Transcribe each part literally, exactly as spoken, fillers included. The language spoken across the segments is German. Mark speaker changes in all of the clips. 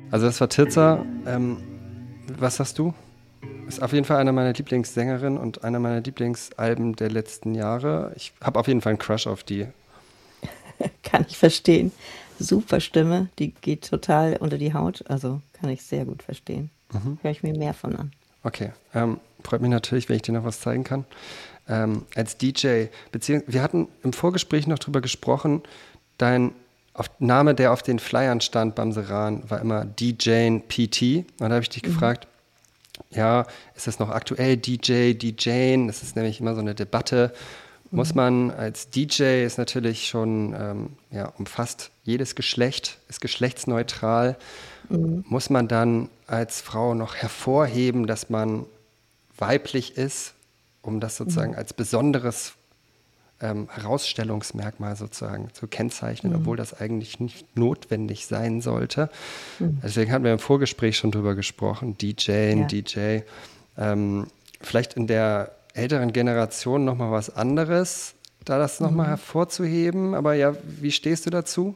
Speaker 1: Also das war Tirza. Ähm, was hast du? Ist auf jeden Fall eine meiner Lieblingssängerinnen und einer meiner Lieblingsalben der letzten Jahre. Ich habe auf jeden Fall einen Crush auf die.
Speaker 2: Kann ich verstehen. Super Stimme, die geht total unter die Haut. Also kann ich sehr gut verstehen.
Speaker 1: Mhm.
Speaker 2: Höre ich mir mehr von an.
Speaker 1: Okay, ähm, freut mich natürlich, wenn ich dir noch was zeigen kann. Ähm, als D J, beziehungsweise wir hatten im Vorgespräch noch drüber gesprochen, dein auf, Name, der auf den Flyern stand beim Seran, war immer D J P T. Und da habe ich dich
Speaker 2: Mhm.
Speaker 1: gefragt, ja, ist das noch aktuell, D J, D J? Das ist nämlich immer so eine Debatte. Muss
Speaker 2: Mhm.
Speaker 1: man als D J, ist natürlich schon, ähm, ja, umfasst jedes Geschlecht, ist geschlechtsneutral.
Speaker 2: Mhm.
Speaker 1: Muss man dann als Frau noch hervorheben, dass man weiblich ist, um das sozusagen
Speaker 2: Mhm.
Speaker 1: als besonderes ähm, Herausstellungsmerkmal sozusagen zu kennzeichnen, obwohl
Speaker 2: Mhm.
Speaker 1: das eigentlich nicht notwendig sein sollte.
Speaker 2: Mhm.
Speaker 1: Deswegen hatten wir im Vorgespräch schon drüber gesprochen, D J,
Speaker 2: Ja.
Speaker 1: D J. Ähm, vielleicht in der älteren Generation nochmal was anderes, da das nochmal
Speaker 2: Mhm.
Speaker 1: hervorzuheben. Aber ja, wie stehst du dazu?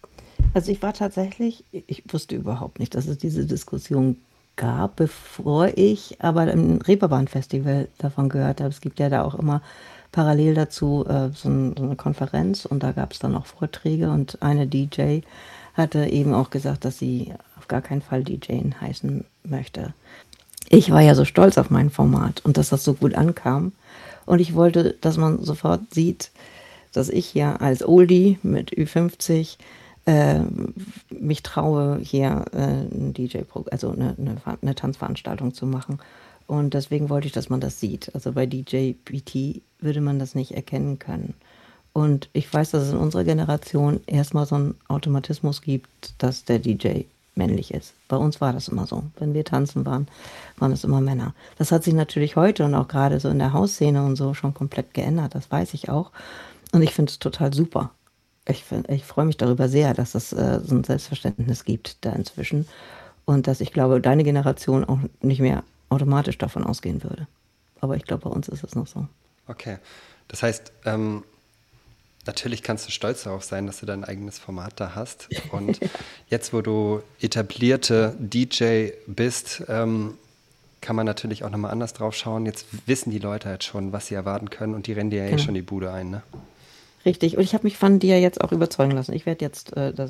Speaker 2: Also ich war tatsächlich, ich wusste überhaupt nicht, dass es diese Diskussion gab, bevor ich aber im Reeperbahn-Festival davon gehört habe. Es gibt ja da auch immer parallel dazu äh, so, ein, so eine Konferenz und da gab es dann auch Vorträge und eine D J hatte eben auch gesagt, dass sie auf gar keinen Fall D J heißen möchte. Ich war ja so stolz auf mein Format und dass das so gut ankam. Und ich wollte, dass man sofort sieht, dass ich hier als Oldie mit Ü fünfzig äh, mich traue, hier äh, ein D J, also eine, eine, eine Tanzveranstaltung zu machen. Und deswegen wollte ich, dass man das sieht. Also bei D J P T würde man das nicht erkennen können. Und ich weiß, dass es in unserer Generation erstmal so einen Automatismus gibt, dass der D J männlich ist. Bei uns war das immer so. Wenn wir tanzen waren, waren es immer Männer. Das hat sich natürlich heute und auch gerade so in der Hausszene und so schon komplett geändert. Das weiß ich auch. Und ich finde es total super. Ich, find, ich freue mich darüber sehr, dass es äh, so ein Selbstverständnis gibt da inzwischen. Und dass ich glaube, deine Generation auch nicht mehr automatisch davon ausgehen würde. Aber ich glaube, bei uns ist es noch so.
Speaker 1: Okay. Das heißt, ähm, natürlich kannst du stolz darauf sein, dass du dein eigenes Format da hast. Und jetzt, wo du etablierte D J bist, ähm, kann man natürlich auch nochmal anders drauf schauen. Jetzt wissen die Leute halt schon, was sie erwarten können und die rennen dir ja eh
Speaker 2: Genau.
Speaker 1: schon die Bude ein, ne?
Speaker 2: Richtig. Und ich habe mich von dir jetzt auch überzeugen lassen. Ich werde jetzt äh, das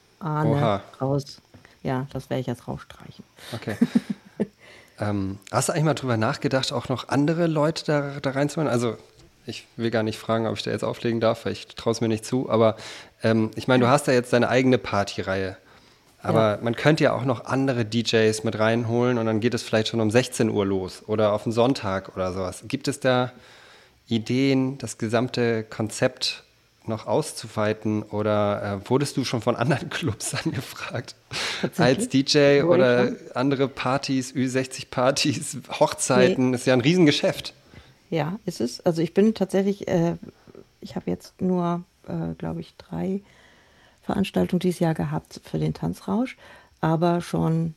Speaker 2: Ahne
Speaker 1: Oha,
Speaker 2: raus. Ja, das werde ich jetzt rausstreichen.
Speaker 1: okay. Ähm, hast du eigentlich mal drüber nachgedacht, auch noch andere Leute da, da reinzuholen? Also, ich will gar nicht fragen, ob ich da jetzt auflegen darf, weil ich traue es mir nicht zu. Aber ähm, ich meine, du hast ja jetzt deine eigene Partyreihe.
Speaker 2: Ja.
Speaker 1: Aber man könnte ja auch noch andere D Js mit reinholen und dann geht es vielleicht schon um sechzehn Uhr los oder auf den Sonntag oder sowas. Gibt es da Ideen, das gesamte Konzept noch auszuweiten oder äh, wurdest du schon von anderen Clubs angefragt als
Speaker 2: Tatsächlich?
Speaker 1: D J
Speaker 2: Wurde ich
Speaker 1: oder
Speaker 2: schon?
Speaker 1: andere Partys, Ü sechzig Partys,
Speaker 2: Nee.
Speaker 1: Hochzeiten? Ist ja ein Riesengeschäft.
Speaker 2: Ja, ist es. Also ich bin tatsächlich, äh, ich habe jetzt nur, äh, glaube ich, drei Veranstaltungen dieses Jahr gehabt für den Tanzrausch, aber schon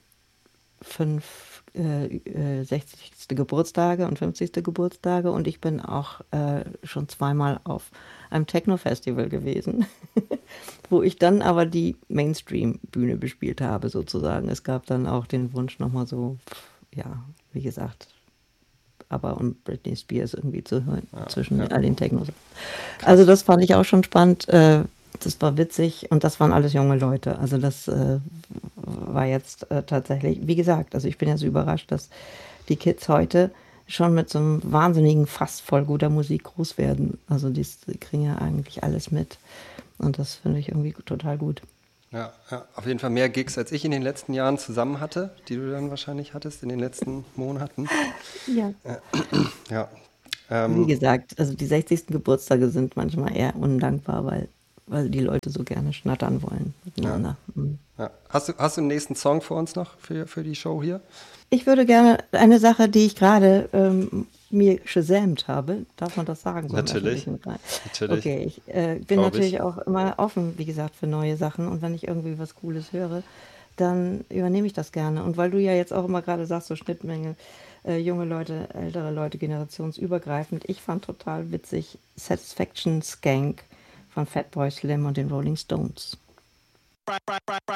Speaker 2: fünf äh, äh, sechzigste. Geburtstage und fünfzigste. Geburtstage und ich bin auch äh, schon zweimal auf einem Techno-Festival gewesen, wo ich dann aber die Mainstream-Bühne bespielt habe sozusagen. Es gab dann auch den Wunsch nochmal so, pf, ja, wie gesagt, aber und Britney Spears irgendwie zu hören zwischen
Speaker 1: Ja,
Speaker 2: all den Technos. Also
Speaker 1: krass.
Speaker 2: das fand ich auch schon spannend. Äh, das war witzig und das waren alles junge Leute. Also das äh, war jetzt äh, tatsächlich, wie gesagt, also ich bin ja so überrascht, dass die Kids heute schon mit so einem wahnsinnigen Fass voll guter Musik groß werden. Also die, die kriegen ja eigentlich alles mit. Und das finde ich irgendwie total gut.
Speaker 1: Ja, ja, auf jeden Fall mehr Gigs, als ich in den letzten Jahren zusammen hatte, die du dann wahrscheinlich hattest in den letzten Monaten.
Speaker 2: Ja.
Speaker 1: Ja,
Speaker 2: Wie
Speaker 1: ähm,
Speaker 2: gesagt, also die sechzigsten. Geburtstage sind manchmal eher undankbar, weil, weil die Leute so gerne schnattern wollen
Speaker 1: ja,
Speaker 2: miteinander. Mhm.
Speaker 1: ja. Hast du, hast du einen nächsten Song für uns noch, für, für die Show hier?
Speaker 2: Ich würde gerne eine Sache, die ich gerade ähm, mir gesamt habe, darf man das sagen, so im
Speaker 1: Natürlich,
Speaker 2: öffentlichen Bereich?
Speaker 1: natürlich,
Speaker 2: Okay, ich äh, bin
Speaker 1: glaube ich.
Speaker 2: natürlich auch immer offen, wie gesagt, für neue Sachen und wenn ich irgendwie was Cooles höre, dann übernehme ich das gerne. Und weil du ja jetzt auch immer gerade sagst, so Schnittmenge, äh, junge Leute, ältere Leute, generationsübergreifend, ich fand total witzig Satisfaction Skank von Fatboy Slim und den Rolling Stones.